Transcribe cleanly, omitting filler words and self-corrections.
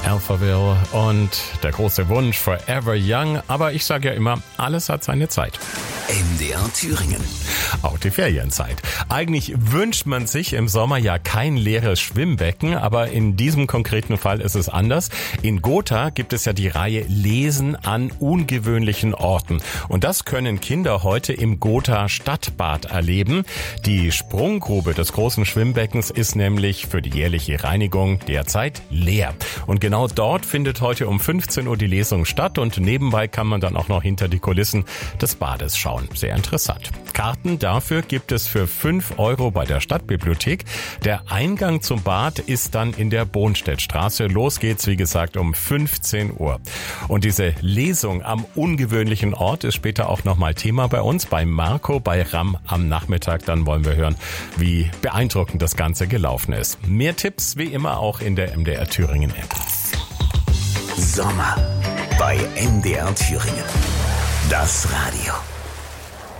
Alphaville und der große Wunsch Forever Young. Aber ich sage ja immer, alles hat seine Zeit. MDR Thüringen. Auch die Ferienzeit. Eigentlich wünscht man sich im Sommer ja kein leeres Schwimmbecken, aber in diesem konkreten Fall ist es anders. In Gotha gibt es ja die Reihe Lesen an ungewöhnlichen Orten. Und das können Kinder heute im Gotha Stadtbad erleben. Die Sprunggrube des großen Schwimmbeckens ist nämlich für die jährliche Reinigung derzeit leer. Und genau dort findet heute um 15 Uhr die Lesung statt und nebenbei kann man dann auch noch hinter die Kulissen des Bades schauen. Sehr interessant. Karten dafür gibt es für 5 € bei der Stadtbibliothek. Der Eingang zum Bad ist dann in der Bohnstedtstraße. Los geht's, wie gesagt, um 15 Uhr. Und diese Lesung am ungewöhnlichen Ort ist später auch nochmal Thema bei uns, bei Marco, bei RAM am Nachmittag. Dann wollen wir hören, wie beeindruckend das Ganze gelaufen ist. Mehr Tipps wie immer auch in der MDR Thüringen App. Sommer bei MDR Thüringen. Das Radio.